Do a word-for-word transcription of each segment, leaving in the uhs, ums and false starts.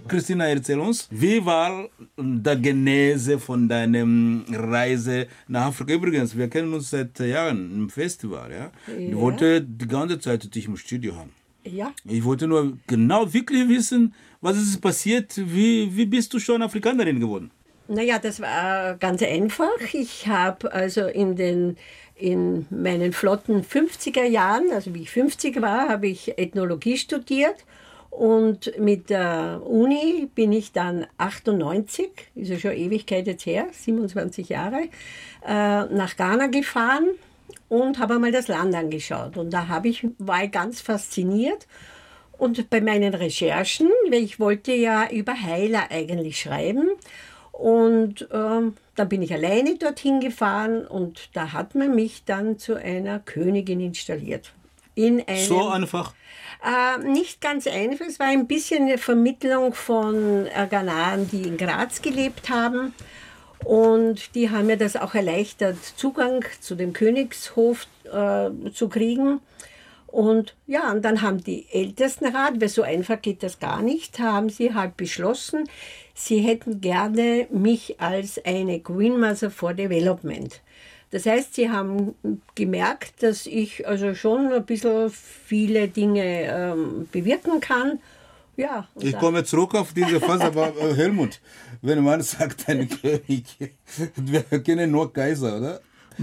Christina, erzähl uns, wie war der Genese von deiner Reise nach Afrika? Übrigens, wir kennen uns seit Jahren im Festival. Ja? Ja. Ich wollte die ganze Zeit dich im Studio haben. Ja. Ich wollte nur genau wirklich wissen, was ist passiert, wie, wie bist du schon Afrikanerin geworden? Naja, das war ganz einfach. Ich habe also in den in meinen flotten fünfziger Jahren, also wie ich fünfzig war, habe ich Ethnologie studiert und mit der Uni bin ich dann achtundneunzig, ist ja schon Ewigkeit jetzt her, siebenundzwanzig Jahre, äh, nach Ghana gefahren und habe einmal das Land angeschaut. Und da habe ich, war ich ganz fasziniert. Und bei meinen Recherchen, weil ich wollte ja über Heiler eigentlich schreiben, und ähm, dann bin ich alleine dorthin gefahren und da hat man mich dann zu einer Königin installiert. In einem, so einfach? Äh, nicht ganz einfach, es war ein bisschen eine Vermittlung von äh, Ghanaren, die in Graz gelebt haben. Und die haben mir das auch erleichtert, Zugang zu dem Königshof äh, zu kriegen. Und ja, und dann haben die Ältestenrat, weil so einfach geht das gar nicht, haben sie halt beschlossen, sie hätten gerne mich als eine Queen Mother for Development. Das heißt, sie haben gemerkt, dass ich also schon ein bisschen viele Dinge ähm, bewirken kann. Ja, ich komme zurück auf diese Phase, aber äh, Helmut, wenn man sagt, ein König, wir kennen nur Kaiser, oder?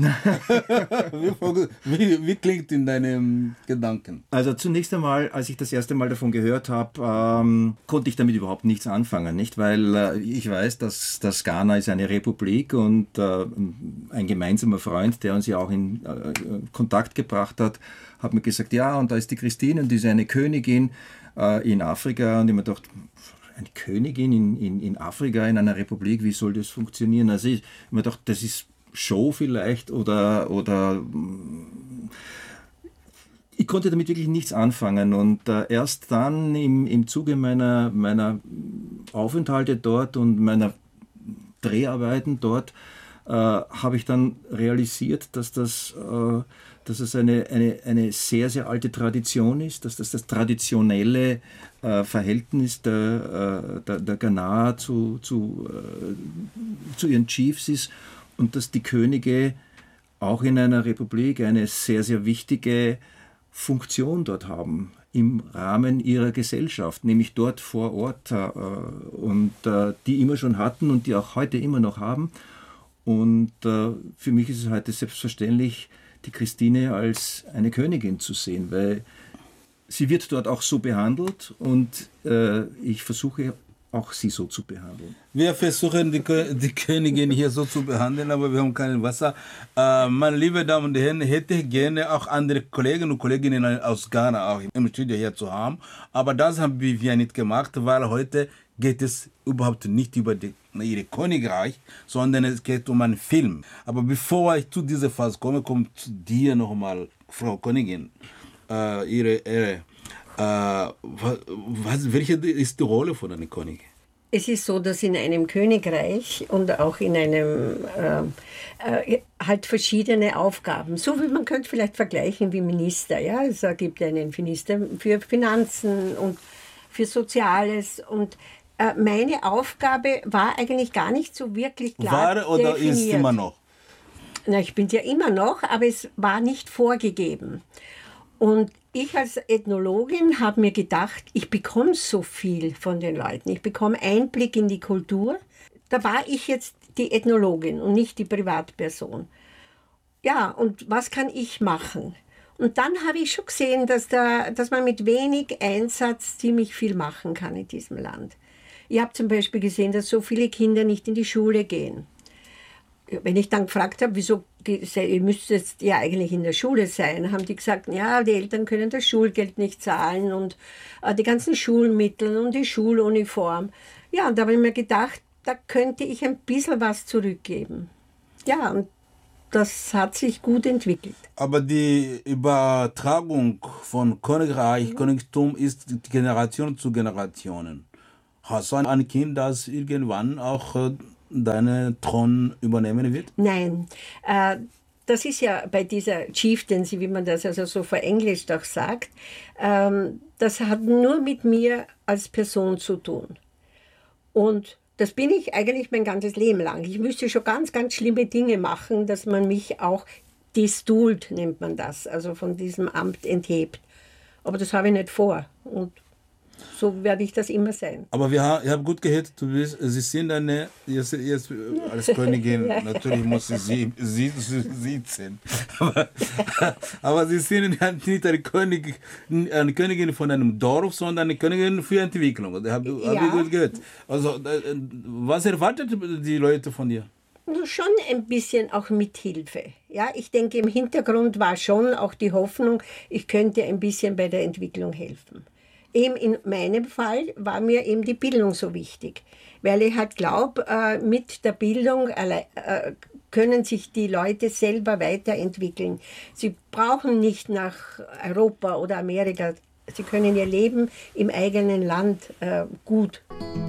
wie, wie, wie klingt in deinen Gedanken? Also zunächst einmal, als ich das erste Mal davon gehört habe, ähm, konnte ich damit überhaupt nichts anfangen, nicht? Weil äh, ich weiß, dass, dass Ghana ist eine Republik und äh, ein gemeinsamer Freund, der uns ja auch in äh, Kontakt gebracht hat, hat mir gesagt, ja, und da ist die Christine und die ist eine Königin äh, in Afrika. Und ich mir gedacht, eine Königin in, in, in Afrika, in einer Republik, wie soll das funktionieren? Also ich mir gedacht, das ist Show vielleicht oder, oder ich konnte damit wirklich nichts anfangen und äh, erst dann im, im Zuge meiner, meiner Aufenthalte dort und meiner Dreharbeiten dort äh, habe ich dann realisiert, dass das, äh, dass es eine, eine, eine sehr, sehr alte Tradition ist, dass das das traditionelle äh, Verhältnis der, äh, der, der Ghana zu, zu, äh, zu ihren Chiefs ist. Und dass die Könige auch in einer Republik eine sehr, sehr wichtige Funktion dort haben, im Rahmen ihrer Gesellschaft, nämlich dort vor Ort äh, und äh, die immer schon hatten und die auch heute immer noch haben. Und äh, für mich ist es heute selbstverständlich, die Christine als eine Königin zu sehen, weil sie wird dort auch so behandelt und äh, ich versuche auch sie so zu behandeln. Wir versuchen die, die Königin hier so zu behandeln, aber wir haben kein Wasser. Äh, meine lieben Damen und Herren, hätte ich gerne auch andere Kollegen und Kolleginnen aus Ghana auch im Studio hier zu haben, aber das haben wir nicht gemacht, weil heute geht es überhaupt nicht über die, ihre Königreich, sondern es geht um einen Film. Aber bevor ich zu dieser Phase komme, kommt zu dir nochmal, Frau Königin, äh, ihre Ehre. Äh, was, welche ist die Rolle von einem König? Es ist so, dass in einem Königreich und auch in einem äh, äh, halt verschiedene Aufgaben, so wie man könnte vielleicht vergleichen wie Minister. Ja? Es gibt einen Minister für Finanzen und für Soziales und äh, meine Aufgabe war eigentlich gar nicht so wirklich klar war oder definiert. Ist immer noch? Na, ich bin ja immer noch, aber es war nicht vorgegeben. Und ich als Ethnologin habe mir gedacht, ich bekomme so viel von den Leuten. Ich bekomme Einblick in die Kultur. Da war ich jetzt die Ethnologin und nicht die Privatperson. Ja, und was kann ich machen? Und dann habe ich schon gesehen, dass, da, dass man mit wenig Einsatz ziemlich viel machen kann in diesem Land. Ich habe zum Beispiel gesehen, dass so viele Kinder nicht in die Schule gehen. Wenn ich dann gefragt habe, wieso, ihr müsst jetzt ja eigentlich in der Schule sein, haben die gesagt, ja, die Eltern können das Schulgeld nicht zahlen und äh, die ganzen Schulmittel und die Schuluniform. Ja, und da habe ich mir gedacht, da könnte ich ein bisschen was zurückgeben. Ja, und das hat sich gut entwickelt. Aber die Übertragung von Königreich, mhm. Königtum ist Generation zu Generationen. Hast du ein Kind, das irgendwann auch äh, deinen Thron übernehmen wird? Nein, äh, das ist ja bei dieser Chieftaincy, wie man das also so verenglischt auch sagt, ähm, das hat nur mit mir als Person zu tun. Und das bin ich eigentlich mein ganzes Leben lang. Ich müsste schon ganz, ganz schlimme Dinge machen, dass man mich auch destuhlt, nennt man das, also von diesem Amt enthebt. Aber das habe ich nicht vor. Und so werde ich das immer sein. Aber wir haben, ich habe gut gehört, du bist, Sie sind eine, jetzt, jetzt als Königin, Ja. natürlich muss sie sie, sie, sie, sie sein. Aber, aber Sie sind nicht eine Königin, eine Königin von einem Dorf, sondern eine Königin für Entwicklung. Das habe hab Ja. ich gut gehört. Also, äh, was erwartet die Leute von dir? Schon ein bisschen auch mit Hilfe. Ja, ich denke, im Hintergrund war schon auch die Hoffnung, ich könnte ein bisschen bei der Entwicklung helfen. Eben in meinem Fall war mir eben die Bildung so wichtig, weil ich halt glaube, äh, mit der Bildung alle, äh, können sich die Leute selber weiterentwickeln. Sie brauchen nicht nach Europa oder Amerika, sie können ihr Leben im eigenen Land äh, gut